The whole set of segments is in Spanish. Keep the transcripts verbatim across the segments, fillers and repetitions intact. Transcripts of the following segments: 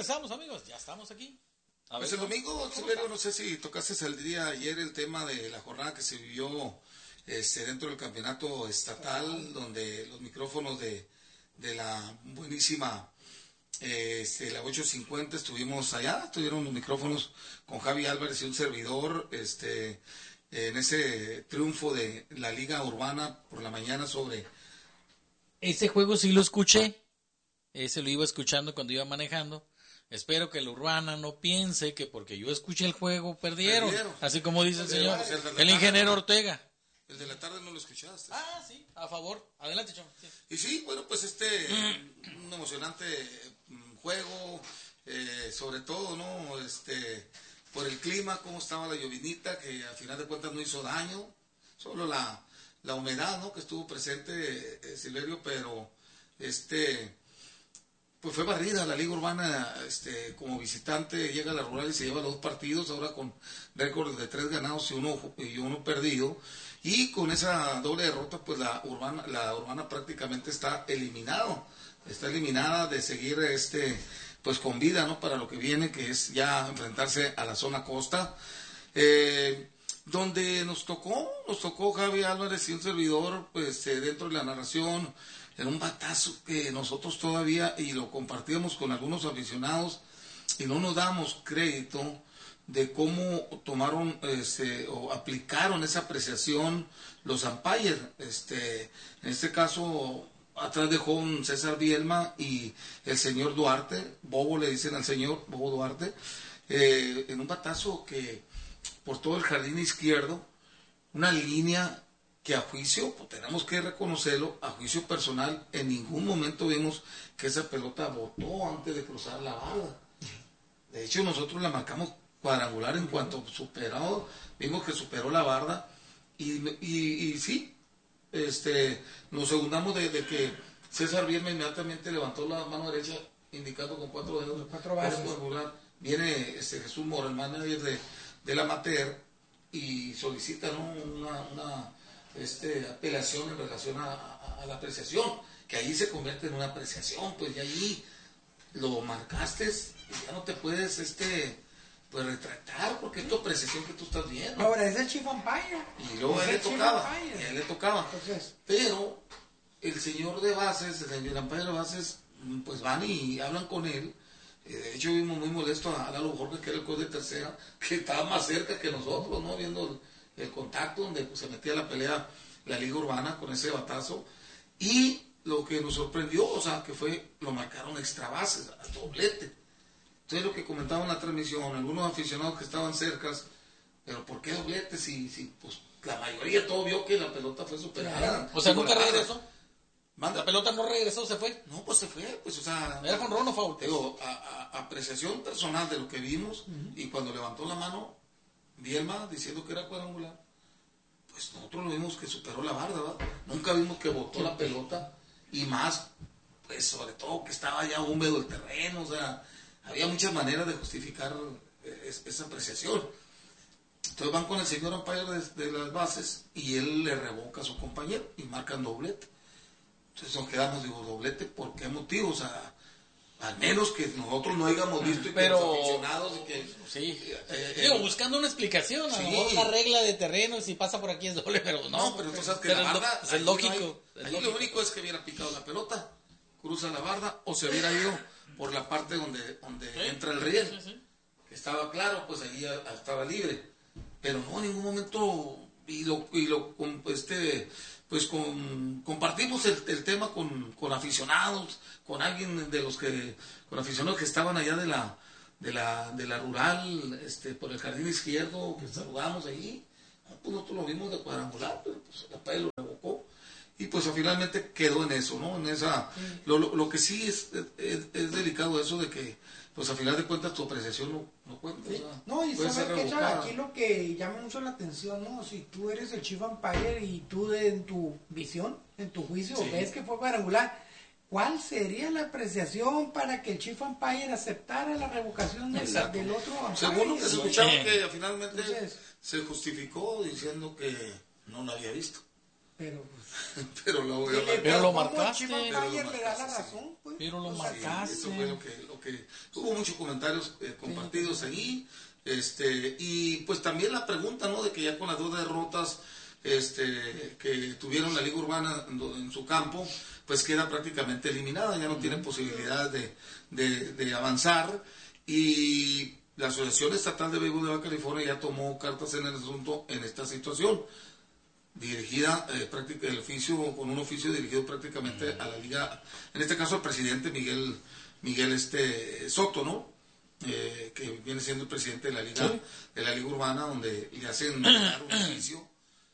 regresamos, amigos, ya estamos aquí. A pues el domingo, Silverio, no sé si tocaste el día ayer el tema de la jornada que se vivió este, dentro del campeonato estatal, donde los micrófonos de, de la buenísima este, la ocho cincuenta estuvimos allá, estuvieron los micrófonos con Javi Álvarez y un servidor, este, en ese triunfo de la Liga Urbana por la mañana sobre... Ese juego sí lo escuché, ese lo iba escuchando cuando iba manejando. Espero que la Urbana no piense que porque yo escuché el juego perdieron, perdieron. Así como dice el señor, el, el ingeniero Ortega. El de la tarde no lo escuchaste. Ah, sí, a favor. Adelante, Chon. Sí. Y sí, bueno, pues este, mm. un emocionante juego, eh, sobre todo, ¿no? Este, por el clima, cómo estaba la llovinita, que al final de cuentas no hizo daño, solo la, la humedad, ¿no? Que estuvo presente, eh, Silverio, pero este... pues fue barrida la Liga Urbana, este, como visitante llega a la Rural y se lleva los dos partidos, ahora con récord de tres ganados y uno, y uno perdido, y con esa doble derrota pues la Urbana, la Urbana prácticamente está eliminado, está eliminada de seguir este, pues con vida, ¿no? Para lo que viene, que es ya enfrentarse a la zona costa, eh, donde nos tocó, nos tocó Javi Álvarez y un servidor, pues eh, dentro de la narración, en un batazo que nosotros todavía, y lo compartíamos con algunos aficionados, y no nos damos crédito de cómo tomaron este, o aplicaron esa apreciación los umpires. Este, en este caso, atrás dejó un César Bielma y el señor Duarte, Bobo le dicen al señor, Bobo Duarte, eh, en un batazo que por todo el jardín izquierdo, una línea que a juicio, pues tenemos que reconocerlo, a juicio personal, en ningún momento vimos que esa pelota botó antes de cruzar la barda. De hecho, nosotros la marcamos cuadrangular en cuanto superado, vimos que superó la barda, y, y, y sí, este, nos segundamos de, de que César Bielma inmediatamente levantó la mano derecha, indicando con cuatro dedos, Los cuatro bases. Viene este, Jesús Mora, el manager de, de la Amateur, y solicita, ¿no? una... una Este, apelación en relación a, a, a la apreciación, que ahí se convierte en una apreciación, pues ya ahí lo marcaste y ya no te puedes este pues retractar porque es tu apreciación que tú estás viendo. Ahora es el chief umpire. Y luego a él le tocaba, a él le tocaba. Entonces, pero el señor de bases, el señor umpire de bases, pues van y hablan con él. De hecho vimos muy molesto a Lalo Jorge, que era el juez de tercera, que estaba más cerca que nosotros, ¿no? Viendo el, el contacto donde pues, se metía la pelea la Liga Urbana con ese batazo, y lo que nos sorprendió, o sea, que fue, lo marcaron extra bases, a doblete. Entonces lo que comentaba en la transmisión, algunos aficionados que estaban cercas, pero ¿por qué doblete? Si, si pues la mayoría todo vio que la pelota fue superada. O sea, nunca regresó. ¿Manda? La pelota no regresó, se fue. No, pues se fue, pues o sea... ¿Era con Ron o foul? Digo, a, a, apreciación personal de lo que vimos, uh-huh. Y cuando levantó la mano Bielma diciendo que era cuadrangular, pues nosotros lo vimos que superó la barda, ¿verdad? Nunca vimos que botó la pelota, y más, pues sobre todo que estaba ya húmedo el terreno, o sea, había muchas maneras de justificar es, esa apreciación. Entonces van con el señor umpire de, de las bases y él le revoca a su compañero y marcan doblete. Entonces nos quedamos, digo, doblete, ¿por qué motivo? O sea, al menos que nosotros no hayamos visto y pero, que los aficionados y que... Sí, eh, digo, buscando una explicación, a lo mejor la regla de terreno, si pasa por aquí es doble, pero no. No, pero tú sabes que pero la barda... Es, lo, es lógico. No hay, es lógico. Lo único es que hubiera picado la pelota, cruza la barda, o se hubiera ido por la parte donde, donde ¿sí? entra el riel, sí, sí. Que estaba claro, pues ahí ya estaba libre. Pero no, en ningún momento, y lo, y lo este... pues con, compartimos el, el tema con, con aficionados, con alguien de los que, con aficionados que estaban allá de la, de la, de la rural, este, por el jardín izquierdo, que saludamos ahí, pues nosotros lo vimos de cuadrangular, pero pues la P A E lo revocó, y pues finalmente quedó en eso, ¿no? En esa, sí. lo, lo, lo que sí es, es, es delicado eso de que, pues a final de cuentas tu apreciación no, no cuenta. Sí. No, y sabes que aquí lo que llama mucho la atención, ¿no? Si tú eres el chief umpire y tú de, en tu visión, en tu juicio, sí. ves que fue cuadrangular, ¿cuál sería la apreciación para que el chief umpire aceptara la revocación del, del otro umpire? Según lo que se escuchaba, que finalmente Entonces, se justificó diciendo que no lo había visto. Pero, pues, pero lo, voy a pero, pero lo marcaste. Pero lo marcaste, le da la razón, pues. Pero lo sí, marcaste. Eso fue lo que, lo que hubo muchos comentarios eh, compartidos ahí. Este, y pues también la pregunta, ¿no? De que ya con las dos derrotas este, que tuvieron la Liga Urbana en, en su campo, pues queda prácticamente eliminada, ya no uh-huh. tiene posibilidad de, de, de avanzar. Y la Asociación Estatal de Béisbol de Baja California ya tomó cartas en el asunto en esta situación, dirigida, eh, práctica, el oficio, con un oficio dirigido prácticamente a la Liga, en este caso al presidente Miguel, Miguel este Soto, ¿no? Eh, que viene siendo el presidente de la Liga, ¿sí? de la Liga Urbana, donde le hacen dar un oficio,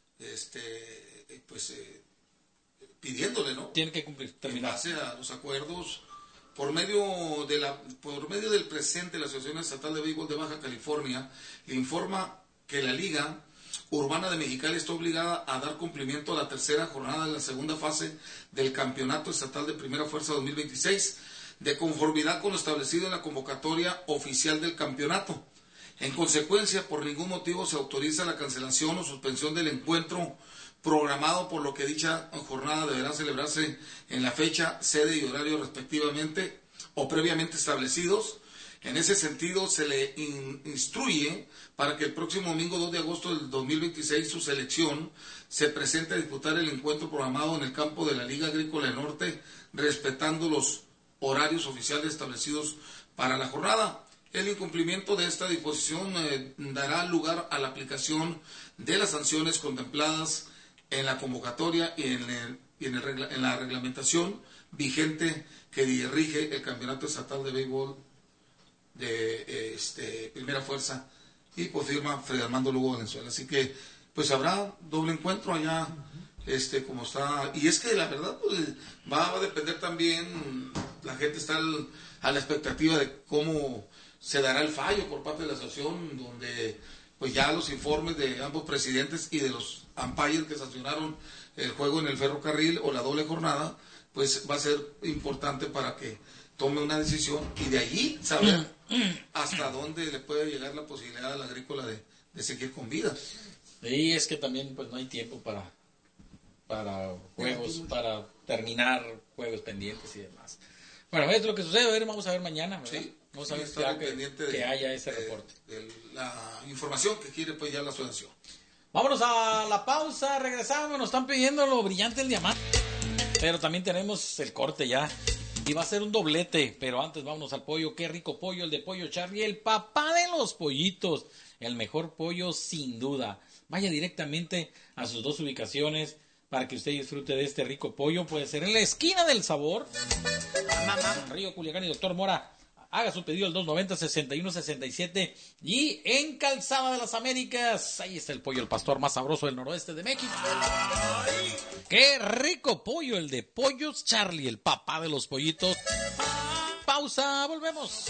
este, pues, eh, pidiéndole, ¿no? Tiene que cumplir, terminar. En base a los acuerdos, por medio de la, por medio del presidente de la Asociación Estatal de Béisbol de Baja California, le informa que la Liga Urbana de Mexicali está obligada a dar cumplimiento a la tercera jornada de la segunda fase del Campeonato Estatal de Primera Fuerza dos mil veintiséis, de conformidad con lo establecido en la convocatoria oficial del campeonato. En consecuencia, por ningún motivo se autoriza la cancelación o suspensión del encuentro programado, por lo que dicha jornada deberá celebrarse en la fecha, sede y horario respectivamente o previamente establecidos. En ese sentido, se le in- instruye para que el próximo domingo dos de agosto del dos mil veintiséis su selección se presente a disputar el encuentro programado en el campo de la Liga Agrícola del Norte, respetando los horarios oficiales establecidos para la jornada. El incumplimiento de esta disposición eh, dará lugar a la aplicación de las sanciones contempladas en la convocatoria y en, el, y en, el regla, en la reglamentación vigente que dirige el Campeonato Estatal de Béisbol de este, Primera Fuerza, y por firma Fred Armando Lugo Valenzuela. Así que pues habrá doble encuentro allá, este como está, y es que la verdad pues, va, va a depender también, la gente está al, a la expectativa de cómo se dará el fallo por parte de la asociación, donde pues ya los informes de ambos presidentes y de los umpires que sancionaron el juego en el ferrocarril o la doble jornada, pues va a ser importante para que tome una decisión y de allí saber hasta dónde le puede llegar la posibilidad a la agrícola de, de seguir con vida. Y es que también pues no hay tiempo para para juegos, para terminar juegos pendientes y demás. Bueno, es lo que sucede. A ver, vamos a ver mañana, ¿verdad? Sí, vamos a ver sí, ya que, pendiente que de, haya ese de, reporte. De la información que quiere pues ya la asociación. Vámonos a la pausa, regresamos, nos están pidiendo lo brillante el diamante. Pero también tenemos el corte ya. Y va a ser un doblete, pero antes vámonos al pollo. Qué rico pollo, el de Pollo Charlie, el papá de los pollitos. El mejor pollo sin duda. Vaya directamente a sus dos ubicaciones para que usted disfrute de este rico pollo. Puede ser en la esquina del sabor, en Río Culiacán y Doctor Mora. Haga su pedido al dos noventa, sesenta y uno sesenta y siete. Y en Calzada de las Américas, ahí está el pollo, el pastor más sabroso del noroeste de México. ¡Qué rico pollo! El de Pollos Charlie, el papá de los pollitos. Pausa, volvemos.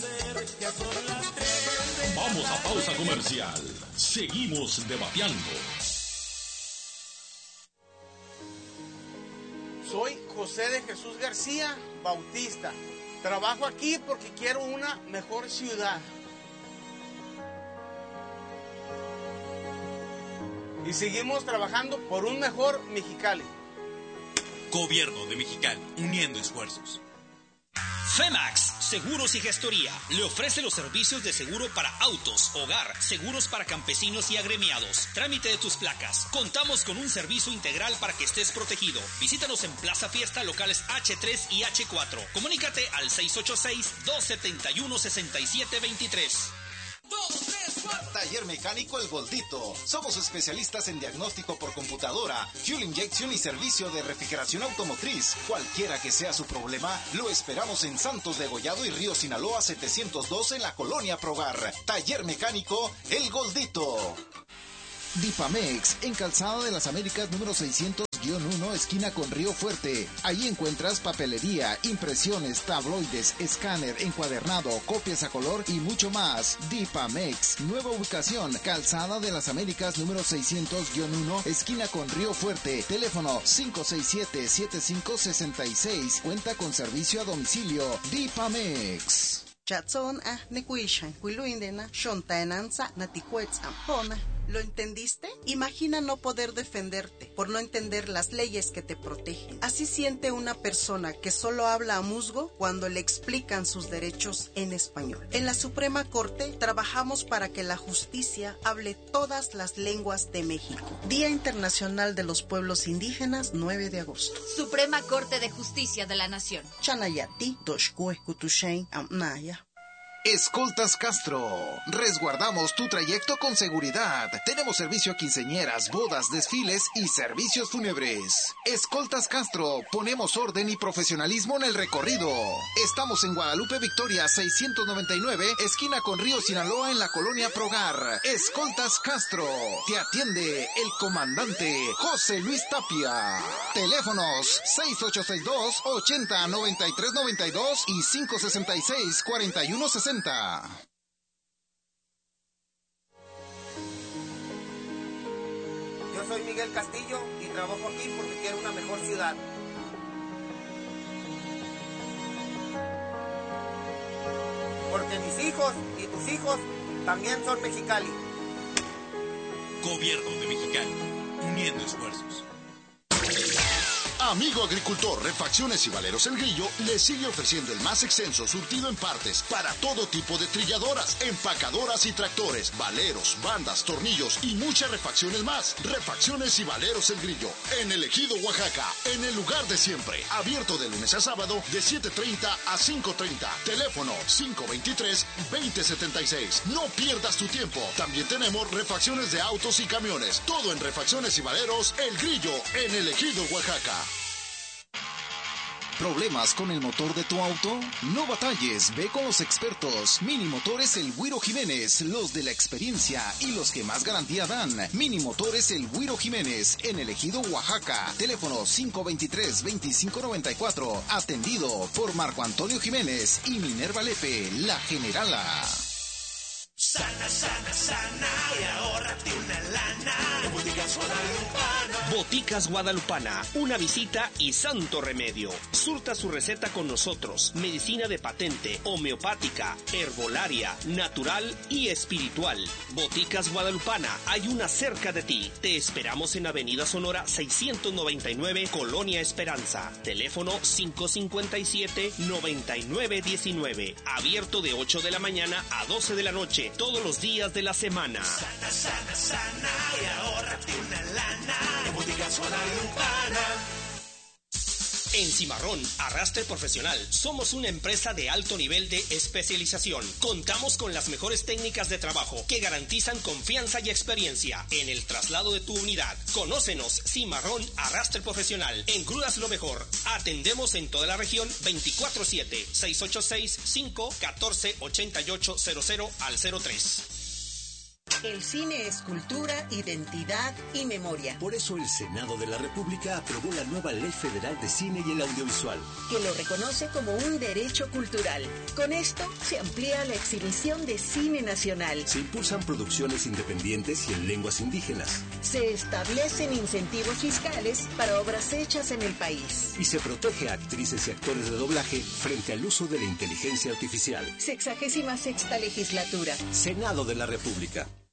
Vamos a pausa comercial. Seguimos debateando. Soy José de Jesús García Bautista. Trabajo aquí porque quiero una mejor ciudad. Y seguimos trabajando por un mejor Mexicali. Gobierno de Mexicali, uniendo esfuerzos. Femax, Seguros y Gestoría, le ofrece los servicios de seguro para autos, hogar, seguros para campesinos y agremiados, trámite de tus placas. Contamos con un servicio integral para que estés protegido. Visítanos en Plaza Fiesta, locales hache tres y hache cuatro. Comunícate al seis ocho seis, dos siete uno, seis siete dos tres. Taller Mecánico El Goldito. Somos especialistas en diagnóstico por computadora, fuel injection y servicio de refrigeración automotriz. Cualquiera que sea su problema, lo esperamos en Santos de Gollado y Río Sinaloa setecientos dos en la Colonia Progar. Taller Mecánico El Goldito. Difamex, en Calzada de las Américas número seiscientos uno, esquina con Río Fuerte. Ahí encuentras papelería, impresiones, tabloides, escáner, encuadernado, copias a color y mucho más. Difamex, nueva ubicación, Calzada de las Américas número seiscientos uno, esquina con Río Fuerte. Teléfono cinco seis siete, siete cinco seis seis. Cuenta con servicio a domicilio. Difamex. Chatson ah nekuishan, huiluindena, shontaenanza, naticuetz ampona. ¿Lo entendiste? Imagina no poder defenderte por no entender las leyes que te protegen. Así siente una persona que solo habla a musgo cuando le explican sus derechos en español. En la Suprema Corte trabajamos para que la justicia hable todas las lenguas de México. Día Internacional de los Pueblos Indígenas, nueve de agosto. Suprema Corte de Justicia de la Nación. Chanayati, Doshkue, Kutushain, Amnaya. Escoltas Castro. Resguardamos tu trayecto con seguridad. Tenemos servicio a quinceañeras, bodas, desfiles y servicios fúnebres. Escoltas Castro. Ponemos orden y profesionalismo en el recorrido. Estamos en Guadalupe Victoria seiscientos noventa y nueve, esquina con Río Sinaloa, en la colonia Progar. Escoltas Castro. Te atiende el comandante José Luis Tapia. Teléfonos seis ocho seis dos, ochenta, noventa y tres noventa y dos y cinco sesenta y seis, cuarenta y uno sesenta. Yo soy Miguel Castillo y trabajo aquí porque quiero una mejor ciudad. Porque mis hijos y tus hijos también son Mexicali. Gobierno de Mexicali, uniendo esfuerzos. Amigo agricultor, Refacciones y Valeros El Grillo le sigue ofreciendo el más extenso surtido en partes para todo tipo de trilladoras, empacadoras y tractores, valeros, bandas, tornillos y muchas refacciones más. Refacciones y Valeros El Grillo, en el Ejido, Oaxaca, en el lugar de siempre. Abierto de lunes a sábado de siete treinta a cinco treinta. Teléfono cinco veintitrés, veinte setenta y seis. No pierdas tu tiempo. También tenemos refacciones de autos y camiones. Todo en Refacciones y Valeros El Grillo, en el Ejido, Oaxaca. ¿Problemas con el motor de tu auto? No batalles, ve con los expertos. Mini Motores El Güiro Jiménez, los de la experiencia y los que más garantía dan. Mini Motores El Güiro Jiménez, en el Ejido, Oaxaca. Teléfono cinco veintitrés, veinticinco noventa y cuatro. Atendido por Marco Antonio Jiménez y Minerva Lepe, la generala. Sana, sana, sana y ahórrate una lana. Boticas Guadalupana. Boticas Guadalupana, una visita y santo remedio. Surta su receta con nosotros. Medicina de patente, homeopática, herbolaria, natural y espiritual. Boticas Guadalupana, hay una cerca de ti. Te esperamos en Avenida Sonora seiscientos noventa y nueve, Colonia Esperanza. Teléfono cinco cincuenta y siete, noventa y nueve diecinueve. Abierto de ocho de la mañana a doce de la noche. Todos los días de la semana. Sana, sana, sana y ahórrate una lana. En Boticas Guadalupana. En Cimarrón, Arrastre Profesional, somos una empresa de alto nivel de especialización. Contamos con las mejores técnicas de trabajo que garantizan confianza y experiencia en el traslado de tu unidad. Conócenos, Cimarrón Arrastre Profesional. En Grúas Lo Mejor. Atendemos en toda la región veinticuatro siete, seis ocho seis, cinco uno cuatro, ocho ocho cero cero al cero tres. El cine es cultura, identidad y memoria. Por eso el Senado de la República aprobó la nueva Ley Federal de Cine y el Audiovisual, que lo reconoce como un derecho cultural. Con esto se amplía la exhibición de cine nacional. Se impulsan producciones independientes y en lenguas indígenas. Se establecen incentivos fiscales para obras hechas en el país. Y se protege a actrices y actores de doblaje frente al uso de la inteligencia artificial. Sexagésima sexta legislatura. Senado de la República.